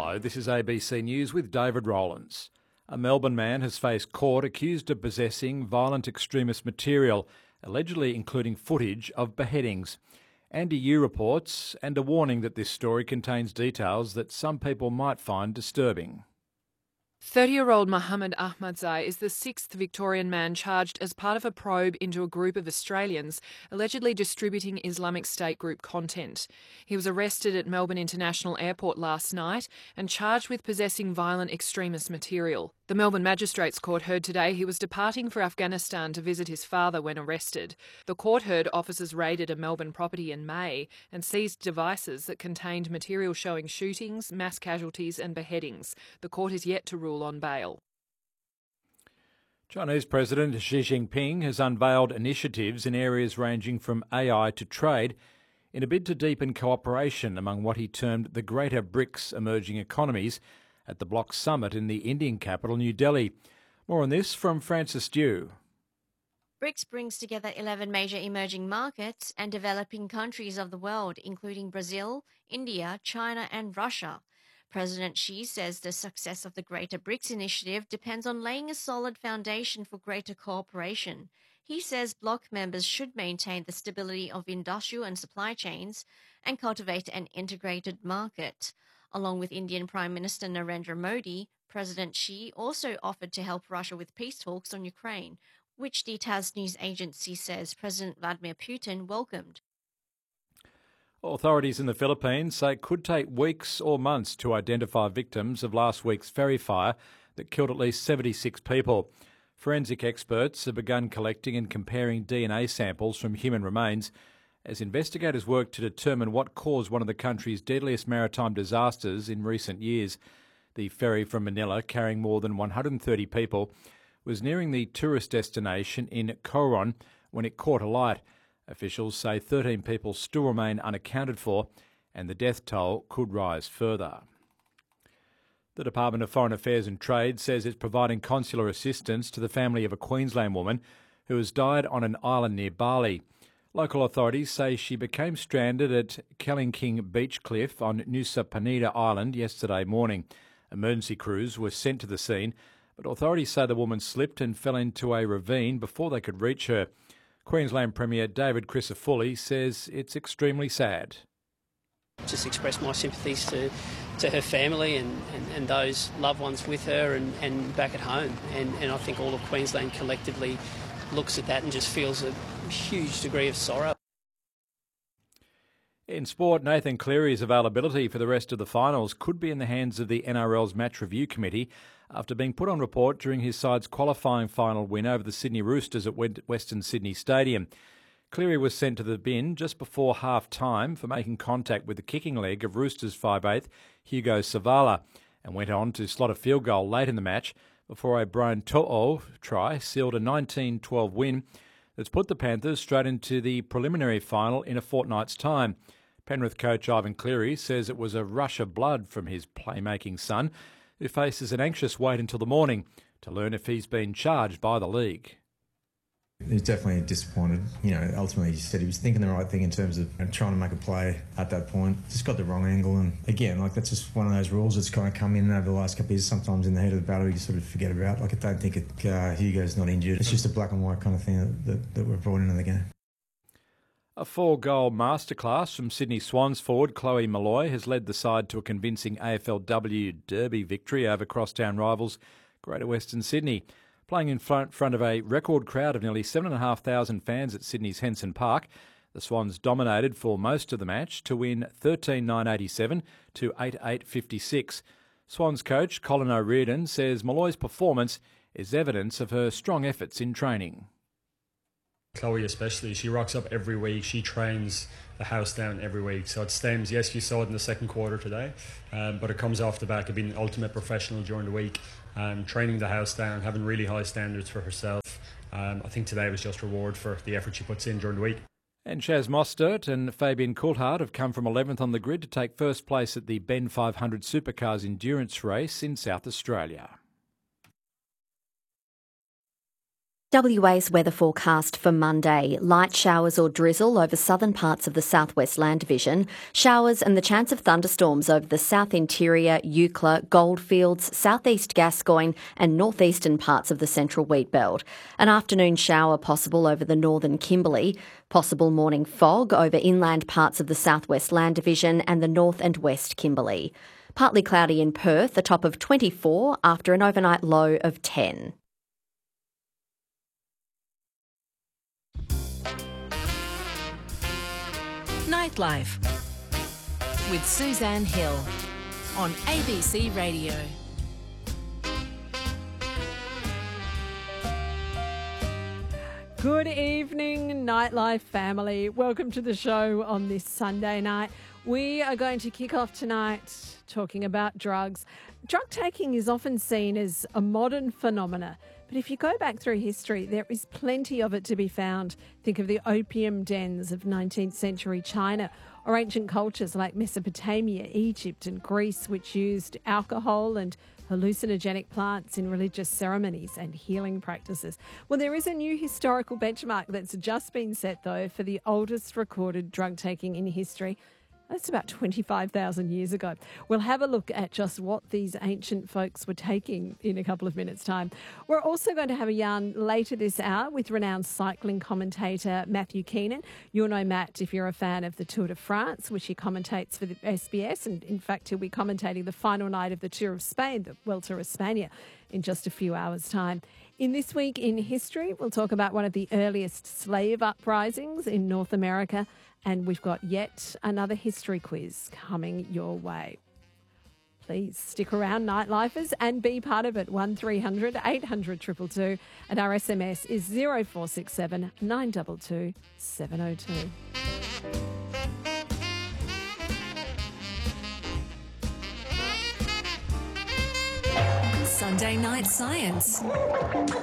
Hello, this is ABC News with David Rowlands. A Melbourne man has faced court accused of possessing violent extremist material, allegedly including footage of beheadings. Andy Yu reports, and a warning that this story contains details that some people might find disturbing. 30-year-old Mohammed Ahmadzai is the sixth Victorian man charged as part of a probe into a group of Australians allegedly distributing Islamic State group content. He was arrested at Melbourne International Airport last night and charged with possessing violent extremist material. The Melbourne Magistrates Court heard today he was departing for Afghanistan to visit his father when arrested. The court heard officers raided a Melbourne property in May and seized devices that contained material showing shootings, mass casualties and beheadings. The court is yet to rule on bail. Chinese President Xi Jinping has unveiled initiatives in areas ranging from AI to trade in a bid to deepen cooperation among what he termed the Greater BRICS emerging economies at the Bloc Summit in the Indian capital, New Delhi. More on this from Francis Dew. BRICS brings together 11 major emerging markets and developing countries of the world, including Brazil, India, China and Russia. President Xi says the success of the Greater BRICS initiative depends on laying a solid foundation for greater cooperation. He says bloc members should maintain the stability of industrial and supply chains and cultivate an integrated market. Along with Indian Prime Minister Narendra Modi, President Xi also offered to help Russia with peace talks on Ukraine, which the TASS news agency says President Vladimir Putin welcomed. Authorities in the Philippines say it could take weeks or months to identify victims of last week's ferry fire that killed at least 76 people. Forensic experts have begun collecting and comparing DNA samples from human remains as investigators work to determine what caused one of the country's deadliest maritime disasters in recent years. The ferry from Manila, carrying more than 130 people, was nearing the tourist destination in Coron when it caught alight. Officials say 13 people still remain unaccounted for and the death toll could rise further. The Department of Foreign Affairs and Trade says it's providing consular assistance to the family of a Queensland woman who has died on an island near Bali. Local authorities say she became stranded at Kellingking Beach Cliff on Nusa Penida Island yesterday morning. Emergency crews were sent to the scene, but authorities say the woman slipped and fell into a ravine before they could reach her. Queensland Premier David Crisafulli says it's extremely sad. Just express my sympathies to her family and those loved ones with her and back at home. And I think all of Queensland collectively looks at that and just feels a huge degree of sorrow. In sport, Nathan Cleary's availability for the rest of the finals could be in the hands of the NRL's Match Review Committee after being put on report during his side's qualifying final win over the Sydney Roosters at Western Sydney Stadium. Cleary was sent to the bin just before half-time for making contact with the kicking leg of Roosters 5'8" Hugo Savala and went on to slot a field goal late in the match before a Brian To'o try sealed a 19-12 win that's put the Panthers straight into the preliminary final in a fortnight's time. Penrith coach Ivan Cleary says it was a rush of blood from his playmaking son, who faces an anxious wait until the morning to learn if he's been charged by the league. He was definitely disappointed. Ultimately he said he was thinking the right thing in terms of trying to make a play at that point. Just got the wrong angle, and again, that's just one of those rules that's kind of come in over the last couple of years. Sometimes in the heat of the battle you sort of forget about. I don't think Hugo's not injured. It's just a black and white kind of thing that we've brought into the game. A 4-goal masterclass from Sydney Swans forward Chloe Molloy has led the side to a convincing AFLW Derby victory over crosstown rivals Greater Western Sydney. Playing in front of a record crowd of nearly 7,500 fans at Sydney's Henson Park, the Swans dominated for most of the match to win 13-9-87 to 8-8-56. Swans coach Colin O'Riordan says Molloy's performance is evidence of her strong efforts in training. Chloe especially, she rocks up every week. She trains the house down every week. So it stems, yes, you saw it in the second quarter today, but it comes off the back of being an ultimate professional during the week, training the house down, having really high standards for herself. I think today was just reward for the effort she puts in during the week. And Chaz Mostert and Fabian Coulthard have come from 11th on the grid to take first place at the Ben 500 Supercars endurance race in South Australia. WA's weather forecast for Monday. Light showers or drizzle over southern parts of the southwest land division. Showers and the chance of thunderstorms over the south interior, Eucla, Goldfields, southeast Gascoyne and northeastern parts of the central wheat belt. An afternoon shower possible over the northern Kimberley. Possible morning fog over inland parts of the southwest land division and the north and west Kimberley. Partly cloudy in Perth, a top of 24 after an overnight low of 10. Nightlife with Suzanne Hill on ABC Radio. Good evening, Nightlife family. Welcome to the show on this Sunday night. We are going to kick off tonight talking about drugs. Drug taking is often seen as a modern phenomena, but if you go back through history, there is plenty of it to be found. Think of the opium dens of 19th century China or ancient cultures like Mesopotamia, Egypt and Greece, which used alcohol and hallucinogenic plants in religious ceremonies and healing practices. Well, there is a new historical benchmark that's just been set, though, for the oldest recorded drug taking in history. That's about 25,000 years ago. We'll have a look at just what these ancient folks were taking in a couple of minutes' time. We're also going to have a yarn later this hour with renowned cycling commentator Matthew Keenan. You'll know Matt if you're a fan of the Tour de France, which he commentates for the SBS. And in fact, he'll be commentating the final night of the Tour of Spain, the Vuelta a España, in just a few hours' time. In This Week in History, we'll talk about one of the earliest slave uprisings in North America. And we've got yet another history quiz coming your way. Please stick around, Nightlifers, and be part of it. 1300 800 222 and our SMS is 0467 922 702. Sunday Night Science